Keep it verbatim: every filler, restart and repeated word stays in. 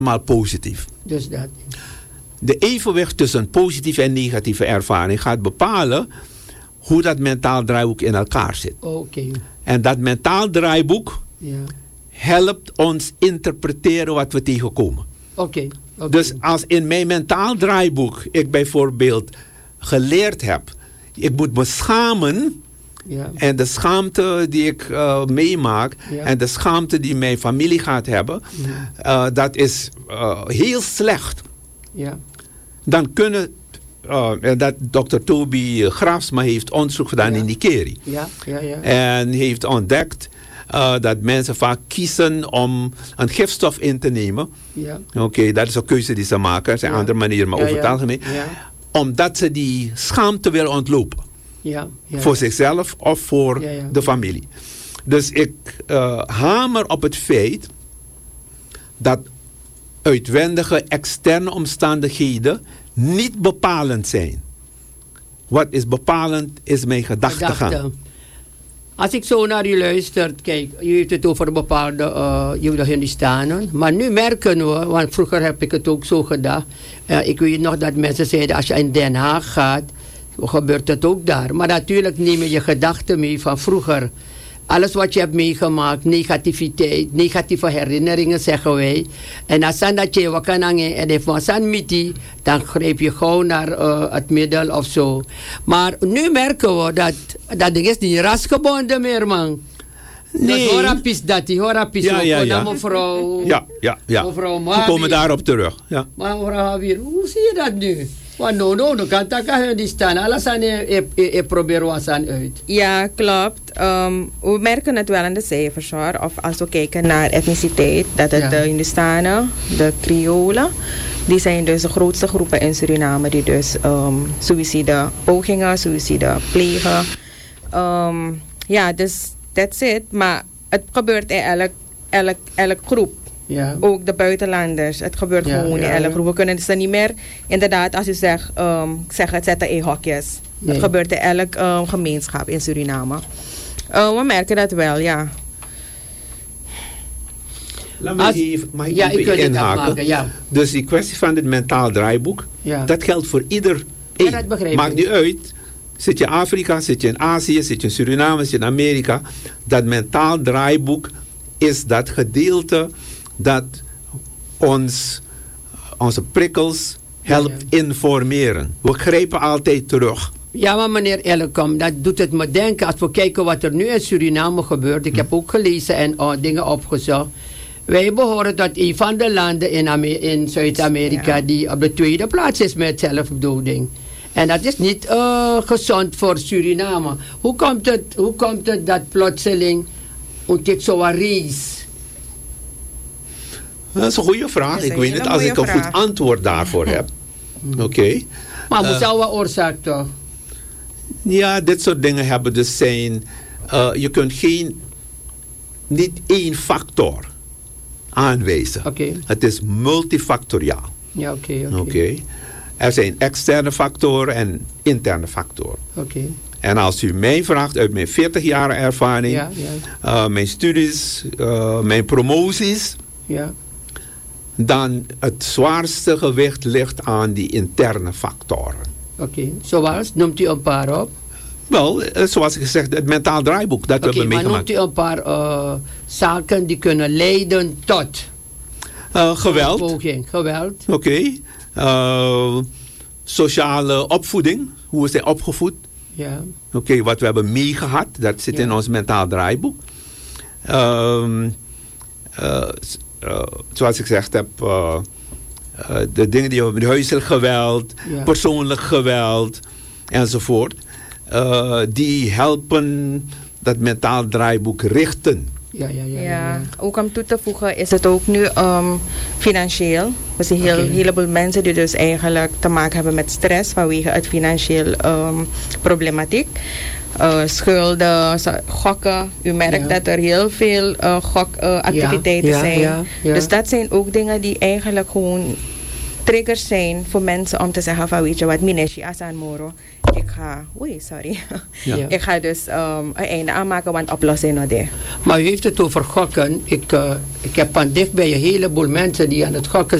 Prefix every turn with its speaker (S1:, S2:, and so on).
S1: maar positief.
S2: Dus dat.
S1: De evenwicht tussen positieve en negatieve ervaring gaat bepalen hoe dat mentaal draaiboek in elkaar zit.
S2: Oké. Okay.
S1: En dat mentaal draaiboek
S2: ja.
S1: helpt ons interpreteren wat we tegenkomen.
S2: Oké. Okay. Okay.
S1: Dus als in mijn mentaal draaiboek ik bijvoorbeeld geleerd heb, ik moet me schamen.
S2: Ja.
S1: En de schaamte die ik uh, meemaak
S2: ja.
S1: en de schaamte die mijn familie gaat hebben, ja. uh, dat is uh, heel slecht.
S2: Ja.
S1: Dan kunnen, uh, dat dokter Toby Graafsma heeft onderzoek gedaan
S2: ja.
S1: in Nikeri.
S2: Ja. Ja, ja.
S1: En heeft ontdekt uh, dat mensen vaak kiezen om een gifstof in te nemen.
S2: Ja.
S1: Oké, okay, dat is een keuze die ze maken. Er zijn ja. andere manieren, maar ja, over het ja. algemeen.
S2: Ja.
S1: Omdat ze die schaamte willen ontlopen.
S2: Ja, ja,
S1: voor
S2: ja.
S1: zichzelf of voor
S2: ja, ja.
S1: de familie. Dus ik uh, hamer op het feit dat uitwendige externe omstandigheden niet bepalend zijn. Wat is bepalend is mijn gedachtegang.
S2: Gedachte. Als ik zo naar u luister, kijk, u heeft het over bepaalde uh, Hindustanen. Maar nu merken we, want vroeger heb ik het ook zo gedacht. Uh, ik weet nog dat mensen zeiden, als je in Den Haag gaat, gebeurt het ook daar. Maar natuurlijk neem je je gedachten mee van vroeger. Alles wat je hebt meegemaakt, negativiteit, negatieve herinneringen zeggen wij. En als dat je wat kan hangen en if van miti, dan grijp je gewoon naar uh, het middel of zo. Maar nu merken we dat dat ding is niet rasgebonden meer, man. Nee. Dus horapis dat die horapis
S1: ja, ja, ja.
S2: mevrouw.
S1: Ja, ja, ja.
S2: Mevrouw
S1: We komen daarop terug. Ja.
S2: Maar mevrouw Javier, hoe zie je dat nu? Want no, no, no, kan taka die staan. Alles aan je proberen wat aan uit.
S3: Ja, klopt. Um, we merken het wel in de cijfers hoor. Of als we kijken naar etniciteit, dat het ja. de Hindustanen, de Kriolen, die zijn dus de grootste groepen in Suriname die dus um, suïcide pogingen, suïcide plegen. Um, ja, dus that's it. Maar het gebeurt in elk, elk, elk groep.
S2: Ja.
S3: Ook de buitenlanders. Het gebeurt ja, gewoon ja, in elke groep. We kunnen dus niet meer, inderdaad, als u zegt, um, zeg het zetten in hokjes. Nee. Het gebeurt in elk um, gemeenschap in Suriname. Uh, we merken dat wel, ja.
S1: Laat me even, mag ik
S2: ja,
S1: even inhaken?
S2: Maken, ja.
S1: Dus die kwestie van dit mentaal draaiboek, ja. dat geldt voor ieder
S2: één. Ja, dat
S1: maakt niet uit. Zit je in Afrika, zit je in Azië, zit je in Suriname, zit je in Amerika. Dat mentaal draaiboek is dat gedeelte dat ons, onze prikkels helpt ja, ja. informeren. We grijpen altijd terug.
S2: Ja, maar meneer Ellekom, dat doet het me denken. Als we kijken wat er nu in Suriname gebeurt. Ik hm. heb ook gelezen en oh, dingen opgezocht. Wij behoren tot een van de landen in, Amer- in Zuid-Amerika ja. die op de tweede plaats is met zelfdoding. En dat is niet uh, gezond voor Suriname. Hoe komt het, hoe komt het dat plotseling ontdekt zo'n race?
S1: Dat is een goede vraag. Ik weet niet als ik een vraag. goed antwoord daarvoor heb. Oké. Okay.
S2: Maar hoe uh, zou wat oorzaak toch?
S1: Ja, dit soort dingen hebben dus zijn... Uh, je kunt geen... Niet één factor aanwijzen.
S2: Okay.
S1: Het is multifactoriaal.
S2: Ja, oké. Okay,
S1: okay.
S2: okay.
S1: okay. Er zijn externe factoren en interne factoren.
S2: Oké. Okay.
S1: En als u mij vraagt uit mijn veertig jaar ervaring...
S2: Ja, ja.
S1: Uh, mijn studies, uh, mijn promoties...
S2: Ja.
S1: Dan het zwaarste gewicht ligt aan die interne factoren.
S2: Oké, okay. Zoals? Noemt u een paar op?
S1: Wel, zoals ik gezegd, het mentaal draaiboek dat okay, we hebben meegemaakt.
S2: Oké, maar noemt u een paar uh, zaken die kunnen leiden tot?
S1: Uh, geweld.
S2: Poging. Geweld.
S1: Oké. Okay. Uh, sociale opvoeding, hoe we zijn opgevoed.
S2: Ja.
S1: Oké, okay, wat we hebben meegehad, dat zit ja. in ons mentaal draaiboek. Uh, uh, Uh, zoals ik gezegd heb, uh, uh, de dingen die we hebben, huiselijk geweld, ja. persoonlijk geweld enzovoort, uh, die helpen dat mentaal draaiboek richten.
S2: Ja, ja, ja, ja,
S3: ja.
S2: ja.
S3: Ook om toe te voegen is het ook nu um, financieel. We zien heel, okay. een heleboel mensen die dus eigenlijk te maken hebben met stress vanwege het financieel um, problematiek. Uh, schulden, gokken. U merkt ja. dat er heel veel uh, gokactiviteiten uh, ja, ja, zijn. Ja, ja. Dus dat zijn ook dingen die eigenlijk gewoon triggers zijn voor mensen om te zeggen van weet je wat, Mineshi Asan Moro. Ik ga, oei, sorry.
S2: Ja.
S3: Ik ga dus um, een einde aanmaken, want oplossing nog daar.
S2: Maar u heeft het over gokken. Ik, uh, ik heb van dichtbij een heleboel mensen die aan het gokken